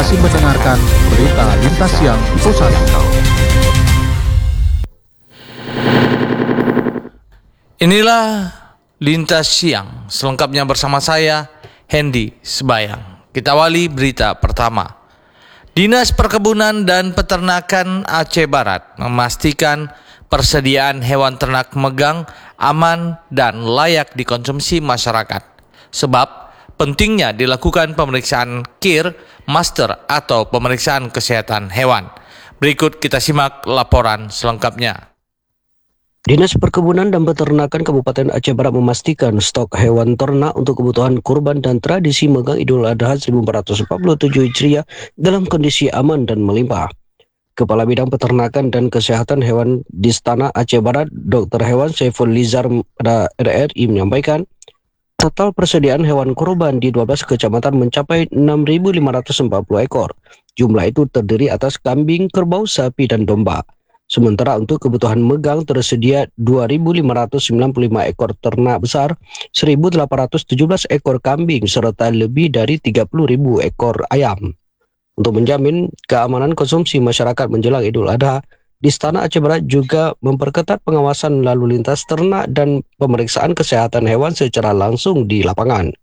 masih mendengarkan Berita Lintas Siang Pusat. Inilah Lintas Siang, selengkapnya bersama saya, Hendy Sebayang. Kita awali berita pertama. Dinas Perkebunan dan Peternakan Aceh Barat memastikan persediaan hewan ternak megang aman dan layak dikonsumsi masyarakat. Sebab pentingnya dilakukan pemeriksaan KIR Master atau pemeriksaan kesehatan hewan. Berikut kita simak laporan selengkapnya. Dinas Perkebunan dan Peternakan Kabupaten Aceh Barat memastikan stok hewan ternak untuk kebutuhan kurban dan tradisi megang Idul Adha 1447 Hijriah dalam kondisi aman dan melimpah. Kepala Bidang Peternakan dan Kesehatan Hewan di Istana Aceh Barat, Dr. Hewan Saiful Lizar pada RRI menyampaikan, total persediaan hewan kurban di 12 kecamatan mencapai 6.540 ekor. Jumlah itu terdiri atas kambing, kerbau, sapi, dan domba. Sementara untuk kebutuhan megang tersedia 2.595 ekor ternak besar, 1.817 ekor kambing, serta lebih dari 30.000 ekor ayam. Untuk menjamin keamanan konsumsi masyarakat menjelang Idul Adha, di Istana Aceh Barat juga memperketat pengawasan lalu lintas ternak dan pemeriksaan kesehatan hewan secara langsung di lapangan.